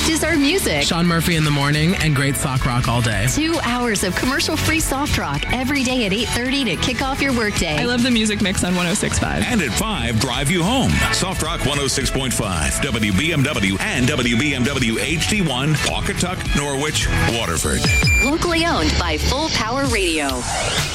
deserve music. Sean Murphy in the morning and great sock rock all day. 2 hours of commercial-free soft rock every day at 8:30 to kick off your workday. I love the music mix on 106.5. And at 5, drive you home. Soft Rock 106.5, WBMW and WBMW HD1, Pawcatuck, Norwich, Waterford. Locally owned by Full Power Radio.